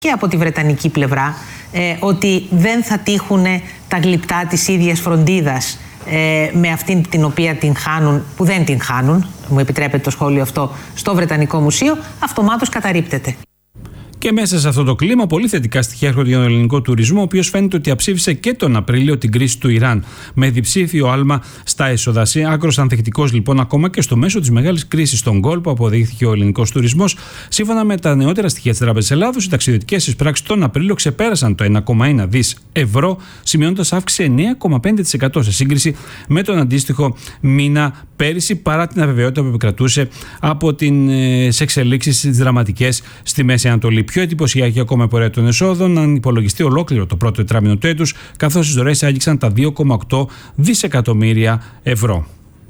και από τη βρετανική πλευρά ότι δεν θα τύχουν τα γλυπτά της ίδιας φροντίδας με αυτήν την οποία την χάνουν, που δεν την χάνουν, μου επιτρέπετε το σχόλιο αυτό, στο Βρετανικό Μουσείο, αυτομάτως καταρρίπτεται. Και μέσα σε αυτό το κλίμα, πολύ θετικά στοιχεία έρχονται για τον ελληνικό τουρισμό, ο οποίος φαίνεται ότι αψήφισε και τον Απρίλιο την κρίση του Ιράν, με διψήφιο άλμα στα έσοδα. Άκρος ανθεκτικός λοιπόν, ακόμα και στο μέσο της μεγάλης κρίσης στον κόλπο, αποδείχθηκε ο ελληνικός τουρισμός. Σύμφωνα με τα νεότερα στοιχεία της Τράπεζας Ελλάδος, οι ταξιδιωτικές εισπράξεις τον Απρίλιο ξεπέρασαν το 1,1 δις ευρώ, σημειώνοντας αύξηση 9,5% σε σύγκριση με τον αντίστοιχο μήνα πέρυσι, παρά την αβεβαιότητα που επικρατούσε από τις εξελίξεις τις δραματικές στη Μέση Ανατολή. Πιο εντυπωσιακή ακόμα η πορεία των εσόδων, αν υπολογιστεί ολόκληρο το πρώτο τετράμινο του έτους, καθώς οι δωρεές άγγιξαν τα 2,8 δισεκατομμύρια ευρώ.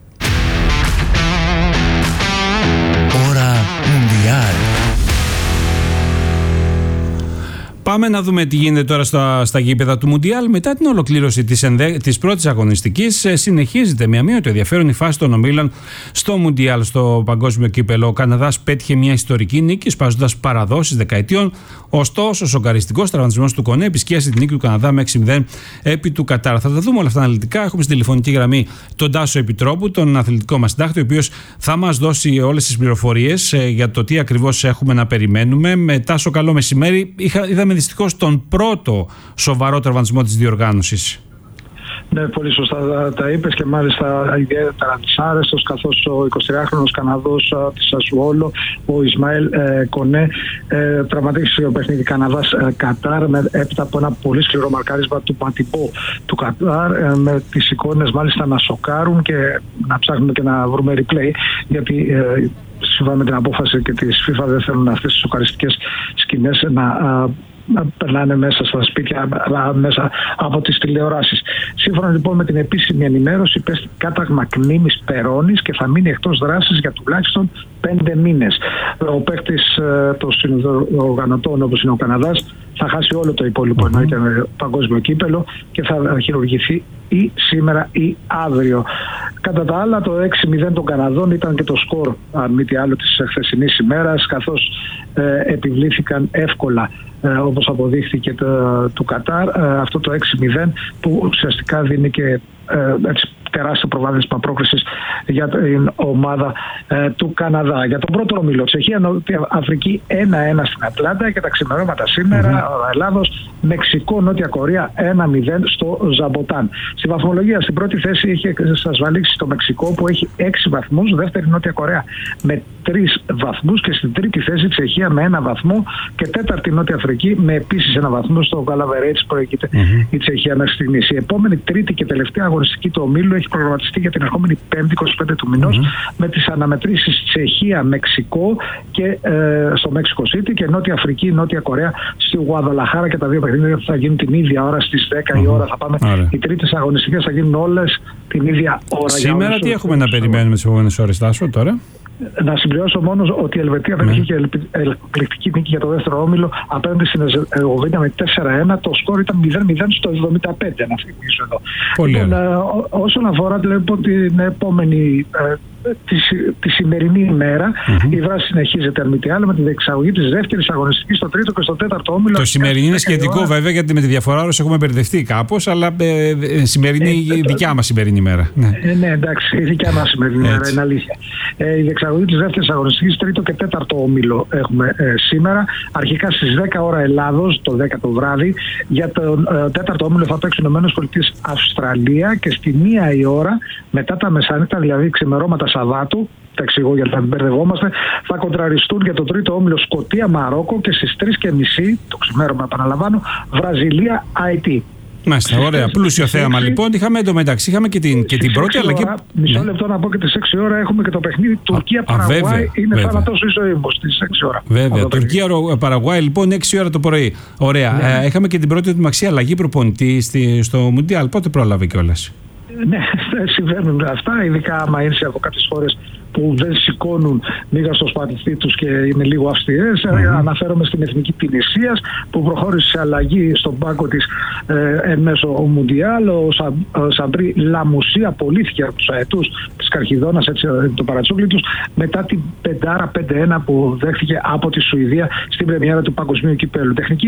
Ώρα Μουντιάλ. Πάμε να δούμε τι γίνεται τώρα στα γήπεδα του Μουντιάλ. Μετά την ολοκλήρωση της πρώτης αγωνιστικής, συνεχίζεται με αμύωτο ενδιαφέρον η φάση των ομίλων στο Μουντιάλ, στο παγκόσμιο κύπελο. Ο Καναδάς πέτυχε μια ιστορική νίκη, σπάζοντας παραδόσεις δεκαετιών. Ωστόσο, ο σοκαριστικός τραυματισμός του Κονέ επισκίασε την νίκη του Καναδά με 6-0 επί του Κατάρ. Θα τα δούμε όλα αυτά αναλυτικά. Έχουμε στην τηλεφωνική γραμμή τον Τάσο Επιτρόπου, τον αθλητικό μας συντάκτη, ο οποίος θα μας δώσει όλες τις πληροφορίες για το τι ακριβώς έχουμε να περιμένουμε. Τάσο, καλό μεσημέρι. Είδαμε δυστυχώς τον πρώτο σοβαρό τραυματισμό της διοργάνωσης. Ναι, πολύ σωστά τα είπες και μάλιστα ιδιαίτερα δυσάρεστος, καθώς ο 23χρονος Καναδός της Ασουόλο, ο Ισμαήλ Κονέ, τραυματίστηκε στο παιχνίδι Καναδάς-Κατάρ έπειτα από ένα πολύ σκληρό μαρκάρισμα του Πατιμπό του Κατάρ, με τις εικόνες μάλιστα να σοκάρουν και να ψάχνουμε και να βρούμε replay, γιατί σύμφωνα με την απόφαση και της FIFA δεν θέλουν αυτές τις σοκαριστικές σκηνές να περνάνε μέσα στα σπίτια, μέσα από τις τηλεοράσεις. Σύμφωνα λοιπόν με την επίσημη ενημέρωση, πέστη κάταγμα κνήμης περώνης και θα μείνει εκτός δράσης για τουλάχιστον 5 μήνες. Ο παίκτης των συνοργανωτών, όπως είναι ο Καναδάς, θα χάσει όλο το υπόλοιπο παγκόσμιο κύπελο και θα χειρουργηθεί ή σήμερα ή αύριο. Κατά τα άλλα, το 6-0 των Καναδών ήταν και το σκορ, αν μη τι άλλο, της χθεσινής ημέρας, καθώς επιβλήθηκαν εύκολα, όπως αποδείχθηκε του Κατάρ, αυτό το 6-0 που ουσιαστικά δίνει και τεράστιο προβάδισμα πρόκρισης για την ομάδα του Καναδά. Για τον πρώτο όμιλο, Τσεχία, Νότια Αφρική 1-1 στην Ατλάντα και τα ξημερώματα σήμερα, Ελλάδος, Μεξικό, Νότια Κορέα 1-0 στο Ζαμποτάν. Στη βαθμολογία, στην πρώτη θέση είχε ασφαλίσει το Μεξικό που έχει 6 βαθμούς, δεύτερη Νότια Κορέα με 3 βαθμούς και στην τρίτη θέση Τσεχία με 1 βαθμό και τέταρτη Νότια Αφρική με επίσης 1 βαθμό. Στο Γαλαβερέτσι προηγείται η Τσεχία μέχρι στιγμής. Η επόμενη τρίτη και τελευταία αγωνιστική του ομίλου έχει προγραμματιστεί για την ερχόμενη 5η 25 του μηνός με τις αναμετρήσεις Τσεχία-Μεξικό και στο Μέξικο City και Νότια Αφρική, Νότια Κορέα στη Γουαδαλαχάρα, και τα δύο παιχνίδια θα γίνουν την ίδια ώρα στις 10 η ώρα. Θα πάμε. Οι τρίτες αγωνιστικές θα γίνουν όλες την ίδια ώρα. Σήμερα τι έχουμε να περιμένουμε τις επόμενες ώρες, Τάσο, τώρα? Να συμπληρώσω μόνο ότι η Ελβετία δεν είχε εκπληκτική νίκη για το δεύτερο όμιλο απέναντι στην Ερζεγοβίνια με 4-1. Το σκορ ήταν 0-0 στο 75, να θυμίσω εδώ. Όσον αφορά λοιπόν την επόμενη, τη σημερινή ημέρα, η δράση συνεχίζεται, αν μη τι άλλο, με τη διεξαγωγή της δεύτερης αγωνιστικής στο τρίτο και στο τέταρτο όμιλο. Το σημερινή είναι σχετικό βέβαια, γιατί με τη διαφορά ώρας έχουμε μπερδευτεί κάπως, αλλά σημερινή η δικιά μας σημερινή ημέρα. Ναι, εντάξει, η δικιά μας σημερινή ημέρα, είναι αλήθεια. Η διεξαγωγή της δεύτερης αγωνιστικής, τρίτο και τέταρτο όμιλο έχουμε σήμερα. Αρχικά στις 10 ώρα Ελλάδος, το 10 το βράδυ. Για τον τέταρτο όμιλο θα παίξουν ΗΠΑ Αυστραλία και στη 1 η ώρα μετά τα μεσάνυχτα, δηλαδή ξημερώματα Σαββάτου, τα εξηγώ για να μην μπερδευόμαστε, θα κοντραριστούν για το τρίτο όμιλο Σκωτία-Μαρόκο και στις 3:30 το ξημέρωμα, επαναλαμβάνω, Βραζιλία-IT. Μάλιστα, ωραία. Πλούσιο θέαμα λοιπόν. Είχαμε εντωμεταξύ, είχαμε και την πρώτη, αλλά και. Μισό λεπτό να πω και τις 6 ώρα έχουμε και το παιχνίδι Τουρκία-Παραγουάη. Είναι θάνατος ή ζωή μου στις 6 ώρα. Βέβαια. Τουρκία-Παραγουάη λοιπόν 6 ώρα το πρωί. Ωραία. Είχαμε και την πρώτη ετοιμαξία αλλαγή προπονητή στο Μουντιάλ. Πότε πρόλαβε κιόλας? Ναι, συμβαίνουν αυτά, ειδικά άμα είσαι από κάποιες χώρες που δεν σηκώνουν μίγα στο σπαθιστή τους και είναι λίγο αυστηρές. Αναφέρομαι στην Εθνική Τινησίας που προχώρησε σε αλλαγή στον πάγκο της εν μέσω Μουντιάλ. Ο Σαμπρί Λαμουσί απολύθηκε από τους αετούς της Καρχιδόνας, έτσι το παρατσούκλι τους, μετά την 5-1 που δέχθηκε από τη Σουηδία στην πρεμιέρα του Παγκοσμίου Κυπέλλου. Τεχνική